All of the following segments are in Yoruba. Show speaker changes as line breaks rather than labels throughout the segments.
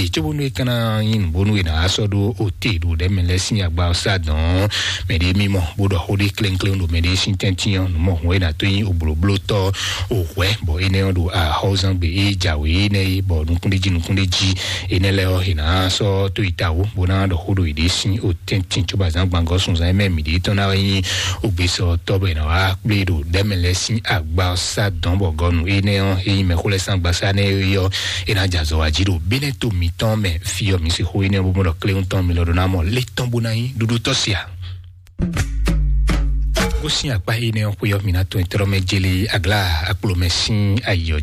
e chobunu kana in bonu ina asodo otedo de melesi agba sadan me de mimo bodo hodi clean do me de sintention mo we na to yin obloblo to owe bo ene do a hozan be e jawe ne bo nukundeji ene le o ina so to itawo bona do hodo ide sin otentin choba zan gbango sun zan me mi de to na yin ogbeso to be na wa bledo de melesi agba sadan bo gonu ene o yin me khole san gbasa ne yo ina jazo ajiro beneto mi ton me fio mi se ho ene bo mo clean ton mi lo na mo le ton bonayi dudu tosia Osin akpa ene opo mina to interomejele agla akplomesin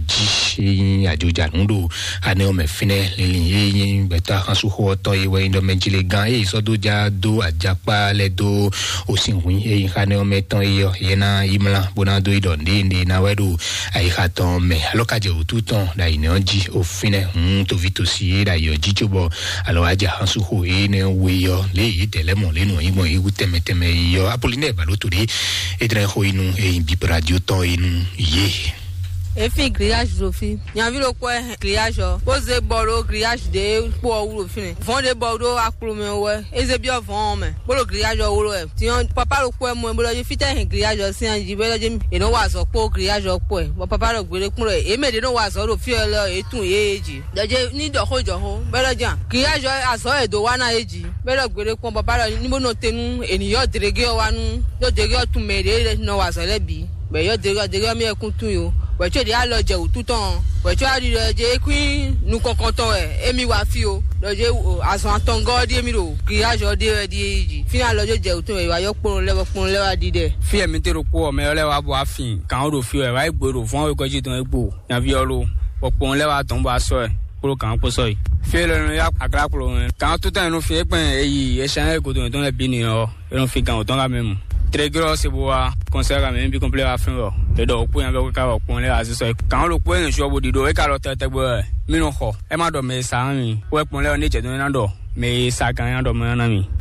ayoji ajoja nundo ane o mefine lelin beta kansu ho to iwe indomejele gan isodo ja do ajapa le do osin hu ane o meton iyo yena imla bonado idonde ndi na wedo ai khaton me alokaje otuton da ine oji ofine to vitosi da yoji chobo alo aja kansu ho ene weyo le itelemo lenu imo igu temeteme yo apoline baloturi Edre hoinu e bip radio to inu ye
Efi grillage rofi yan vi lo ko grillage o ze boro grillage de po wuro fini von de boro akuru me we eze bi ovon me boro grillage wuro e ti on papa lo ko mo boro je fite hin grillage si an ji boro je e no wa so po grillage po e mo papa lo gbere kun re e me de no wa so ro fi lo etun eji je ni do ho boro jan grillage aso e do wa na eji boro gbere kun papa lo ni mo no tenu eniyan derege wa nu do derege tun me de no wa so le bi be yo derege mi e kun tun yo Weche de alo je ututon weche adi je queen nu konkonton emi wa fi o loje asan tongo di emi ro kriajo de di final loje je utun e wa yo pon lewa di de
fi emi te ro po me lewa bo afin kan ro fi e wa igboro fun o ko ji ton egbo na vi oro popon lewa ton ba so e kuro kan po so yi fi le ya agra kuro kan to tan no fi pen eyi e san e go ton le bi ni o e no fi kan o ton ga memu Très gros c'est boa conseil même bi complet à fin le do po yan be ka po le aziso kan lo po en so bo di do e ka lo tete gbo mi no ho e ma do me sa mi we po le ni je do na do me sa kan yan do me na mi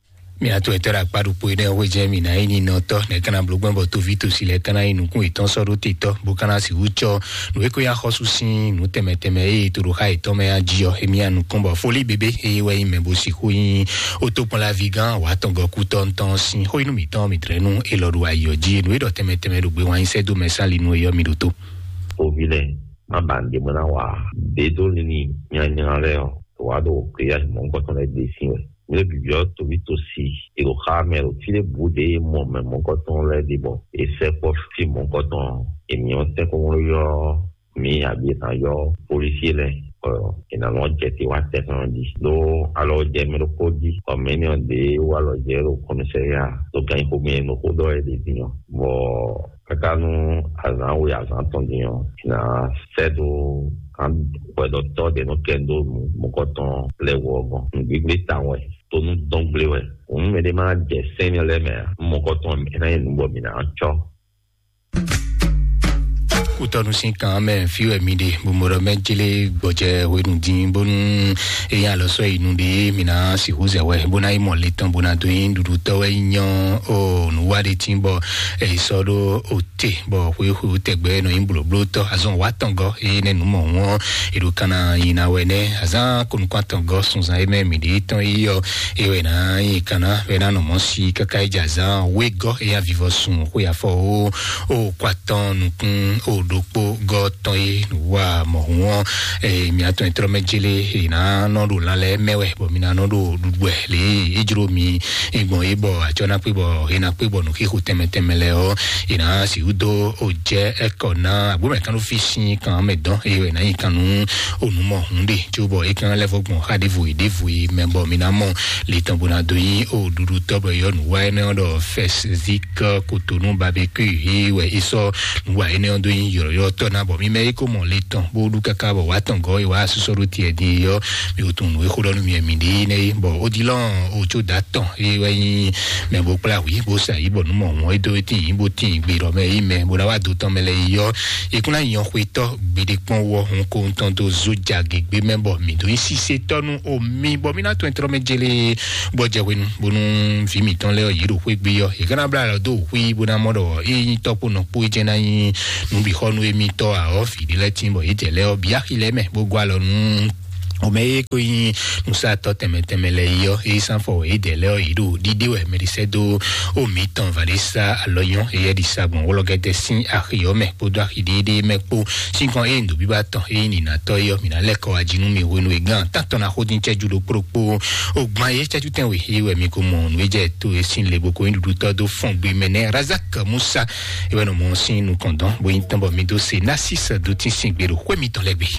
mi ato etera paru po ide o je mi na ini no to ne kana blogban bo to vito si le kana inu ku iton so ro tito bo kana si ucho no e ko ya khosu sin no temeteme e to ro hai to me ajio e mi anu kombo foli bebe e we me bo si ku yin o to pon la vigan wa tongo ku ton sin ho inu mi ton mi trenu e lo ru ayo ji no e do temeteme ro gbe wa yin se do me sali no yo mi do to
o vile ma bande mo na wa de do ni nya le o wa do kriya mo ko ton le desin le bio to vito si e lo camero ti le bude mo me mon coton le di bon e se posti mon coton e mi on te con yo mi abita yo policier le e na no jeti wa te no di do alo je me lo kodi o me ne de wa lo je lo commissariat do kan ko me no ko do e di no bo kakanu azan o ya azan ton di no na sedo kan puedo todo de no kendo mon coton le wo ngigli tanwe to nu dongle we me de ma je senior le me mon coton na en bo mi na cho
utonu sin kan me fi e mi de bumoro mejele boje wenu din bonu e ya lo so inu de mi na si huze we bona imo le tan bona do yin dudu to we yan o nu wa de timbo e so do ote bo we hu tegbe no yin bloblo to azon wa tango e ne nu mo won e do kana ina we ne azan kun kwa tango sun za e me mi de tan iyo e we na yin kana we na no mo si kaka ijaza we go e ya vivo sun ko ya fo o kwa ton kun o dopo goton e wa mo won mi ato interomejele ina no do la le mewe bo mi na no do dugbe le ejiro mi egbon ebo ajona pe bo ina pe bo no ki ku temetemele o ina si udo o je ekona agbo me kan lo fi sin kan medon e na yin kanu onu mo hunde jobo e kan level gbon hadevu me bo mi na mo le tambo na do yin o dudu to bo yo nu wa ina do feszik kotonu barbecue e we iso nu wa ina do yin yo to na bo mi me ko mo le ton bo du kaka bo wa ton go e wa susoro ti e di yo mi o tun we ko lo mi e mi di ne bo o di lon o jo da ton e we yin me bo pla wi bo sa yi bo nu mo won e do ti bo ti gbe ro me yi me bo da wa do ton me le yo e kun la yan kwe to gbe de pon wo hun ko ton do zo jage gbe me bo mi do yin si se tonu o mi bo mi na to entro me jele bo je we nu bo nu fi mi ton le yi ro kwe gbe yo e kana bla lo do wi bo na mo do e yin to po no po je na yin nu bi khonu e mi to a o fi di le tin bo e je le o bi akile me bo gwa lo nu Ome ko yin musa to temeteme yo e san fo e de le iru didi we merisedo o mitan Vanessa aloyon e di sabon wologete sin akhio me podo akhidi me po sin kon e ndo bibaton e ni na to yo mi na leko ajinu mi wonu e gan tanto na hodin cheju do propo ogban ye cheju ten we e we mi ko mo nu je to e sin le boko ndu to do fon gbe mene Razak Musa e we no mo sin nu kondon bo yin tambo mi do se Nasis do tin sin gbero kwe mi ton legbe.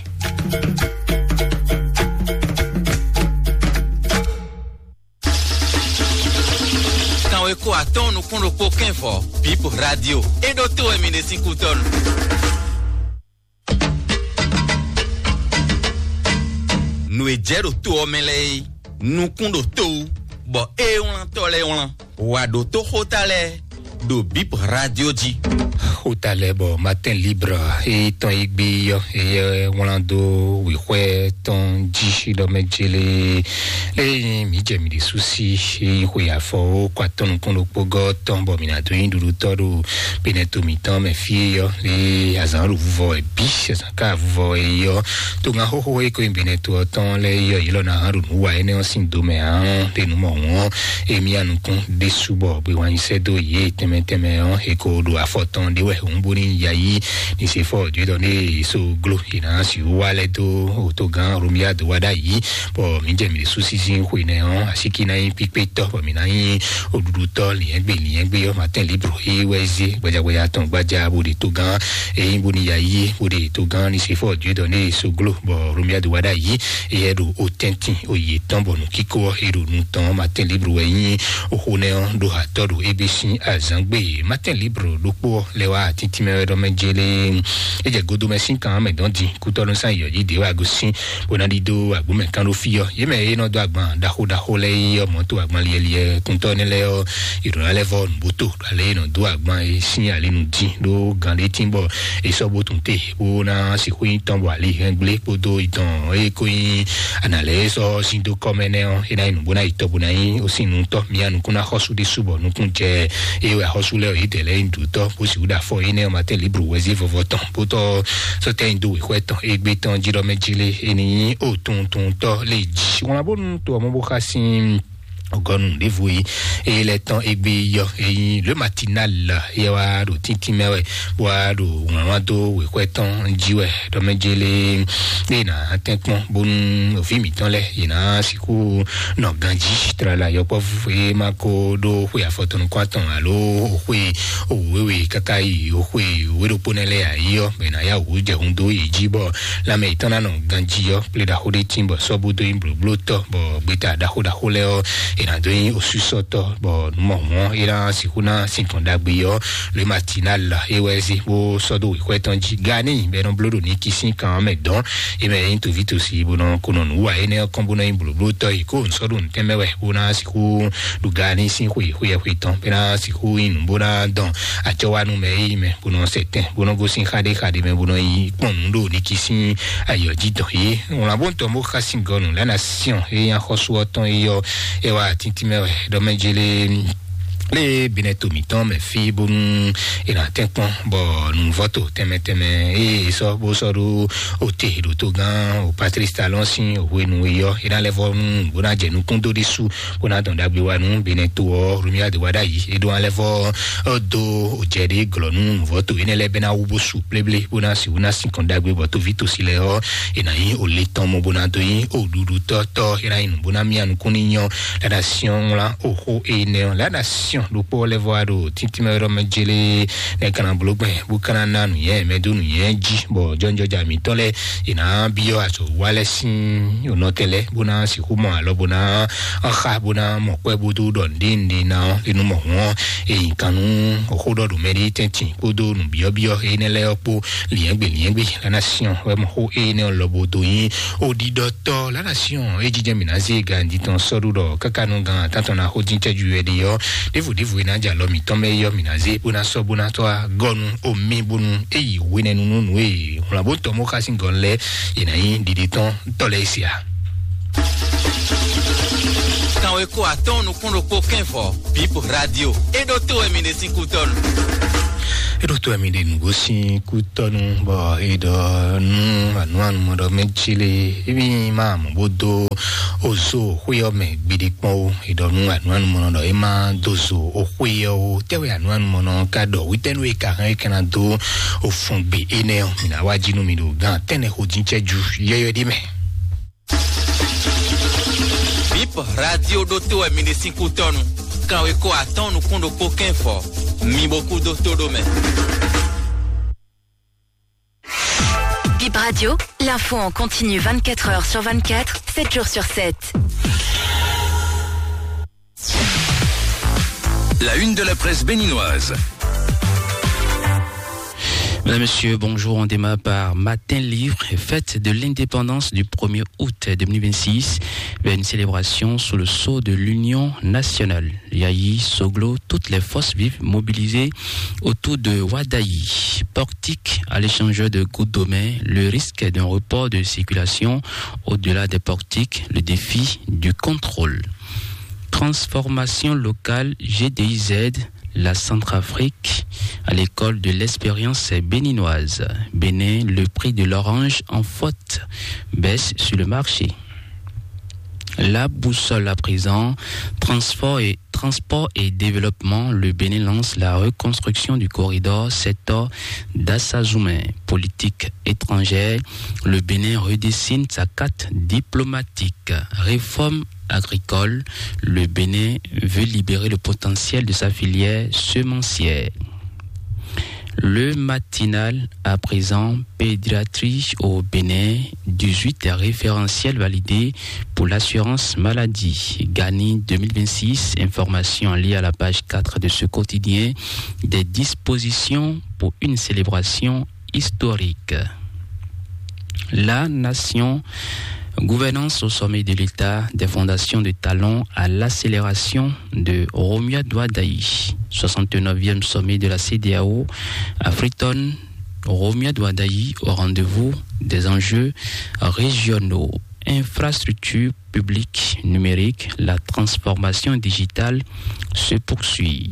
Eko aton no kundo po kenfo People Radio e do to emine 5 ton no e jero to omele no kundo to bo e on tole on wa do to hotale do Bip Radio ji
hotale bo matin libre e ton igbi yo e wolando we kwe ton ji do mejele le mi je mi di souci e ko ya fo kwa ton kono pogo ton bo mina do induru todo peneto mi ton me fie yo le azan vuvo e bi azan ka vuvo e yo to nga ho ho e ko imbeneto ton le yo ilo na haru wa ene on sin do me an de no mo won e mi anu kon de subo bi wan se do ye teme on e ko do afoton de we un boni yayi ni se fo de donner so glo ina si wale do otogan rumia do wada yi bo mi je mi souci sin ko ine on asiki na yin pipe to bo mi na yin odudu to li engbe yo matin libre e wezi gbaja ton gbaja bo de togan e yin boni yayi bo de togan ni se fo de donner so glo bo rumia do wada yi e do otenti oye ton bo no kiko e do nu ton matin libre we yin o hone on do hatodo e be sin azangbe matin libre do po lewa titi me do mejele e je godo me sin kan me don di ku to lo san yo yi de wa go sin bonadi do agbo me kan lo fi yo ye me e no do agban da ho le yo mo to agban le kun to ne le o iro ale vo buto ale no do agban e sin ale nu di do gan le timbo e so bo tun te o na si ku yin ton bo ale engle podo itan e ko yin anale so sin do komene o e na inu bona ito bona yin o sin nu to mi anu kuna hosu de subo nu kun je e we hosu le o itele ndu to bo si uda fo ine o matin libre wezi vovoton poto so te ndu e kweton e gbeton jiro mejile eni o ton to le ji won abonu to mo bo kasin ogonu devui et les temps egbe et le matinal yewa do titi mewe boa do wando we kweton jiwe do mejele na tenkon bon ofimi ton le ina siku no ganji trala yo povu e mako do we afoton kwaton alo we we kakai we do ponele ayo bena ya uje hundo ejibo la meitona no ganji yo ple da hode timbo sobu do imbro bloto bo beta da hole o ina doin au susoto bo moment ila sikuna sinkonda gbiyo le matinal e wezi bo sodo ikwetonji gani be non blodo ni kisin kan me don e me into vite aussi bonon konon wa ene kombono imblo to iko sodo ntemewe bona siku du gani sin hui ton pena siku in bona don achowa nu me bonon seten bonon go sin khade me bonon i pondo ni kisin ayo jito e on a bon tombo khasin gonu la nation e en khosuoton yo e wa tinti mewe do mejele le bineto miton me fi bon e na tenkon bo nu voto teme e so bo so do o te do to gan o Patrice Talon sin o we nu yo e na le vo nu bona je nu kondo de su bona don dagbe wa nu bineto o rumia de wada yi e do an le vo do o je de glo nu voto e ne le bena u bo su pleble bona si una sin kon dagbe voto vito si le o e na yi o le ton mo bona do yi o dudu to e na yin bona mi anu kuninyo la nation la o ho e ne la nation do po le voado titimero mejele ne kana blogbe bukana nanu ye medunu ye ji bo jonjo jami tole ina bio aso wale sin yo notele bona si kuma alo bona akha bona mo kwe budu don dindi na inu mo won e kanu okodo do meditenti kodo nu bio e ne le opo liengbe la nation we mo ho e ne lobodo yin odi doctor la nation e jije minazi gandi ton sorudo kakanu gan tantona hodin teju ede yo devu na ja lo mi tome yo minazi bona so bona to gonu o mi bonu e wene nunu e la bo to mo kasin gonle ina yin diditon tolesia
kan we ko aton no kono ko kenfo People Radio e do to emine 5 ton
Eroto amide nugosi kutonu ba edo nu anuan modo mechile ibi mam bodo ozo huyo me bidikpo edo nu anuan modo ema dozo o huyo tewe anuan mono kado witenu ekana do o fongbe eneo mina wajinu mido gan tene hodinche ju yeyo dime
Bip radio doto e mine 5 tonu quand we ko attend nous kondo kokin fort mi beaucoup doto dome
Bip Radio, l'info en continu 24 heures sur 24, 7 jours sur 7.
La une de la presse béninoise.
Mesdames, Messieurs, bonjour. On démarre par Matin Livre, fête de l'indépendance du 1er août 2026, vers une célébration sous le sceau de l'Union nationale. Yayi, Soglo, toutes les forces vives mobilisées autour de Wadayi. Portique à l'échangeur de Goudomé, le risque d'un report de circulation au-delà des portiques, le défi du contrôle. Transformation locale GDIZ, la Centrafrique, à l'école de l'expérience béninoise. Bénin, le prix de l'orange en faute baisse sur le marché. La boussole à présent, transport et développement, le Bénin lance la reconstruction du corridor secteur d'Assazoumé. Politique étrangère, le Bénin redessine sa carte diplomatique. Réforme agricole, le Bénin veut libérer le potentiel de sa filière semencière. Le matinal à présent, pédiatrie au Bénin, 18 référentiels validés pour l'assurance maladie. Gani 2026, information liée à la page 4 de ce quotidien, des dispositions pour une célébration historique. La nation, gouvernance au sommet de l'État, des fondations de talent à l'accélération de Romia Douadaï. 69e sommet de la CEDEAO à Freetown, Romia Douadaï au rendez-vous des enjeux régionaux. Infrastructure publique numérique, la transformation digitale se poursuit.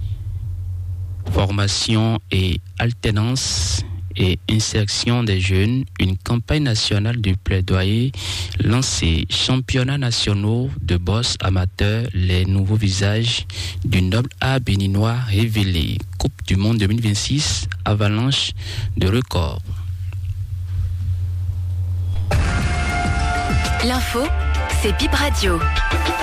Formation et alternance et insertion des jeunes, une campagne nationale de plaidoyer lancée. Championnats nationaux de boss amateurs, les nouveaux visages du noble A béninois révélés. Coupe du monde 2026, avalanche de records.
L'info, c'est Bip Radio.